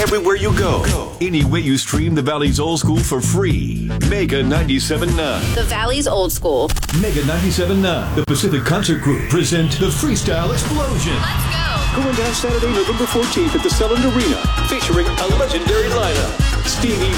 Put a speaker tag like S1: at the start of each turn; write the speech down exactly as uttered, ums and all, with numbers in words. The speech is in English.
S1: everywhere you go. Any way you stream the Valley's Old School for free. Mega ninety-seven point nine.
S2: The Valley's Old School.
S1: Mega ninety-seven point nine. The Pacific Concert Group present the Freestyle Explosion.
S2: Let's go.
S1: Going down Saturday, November fourteenth at the Selland Arena, featuring a legendary lineup. Stevie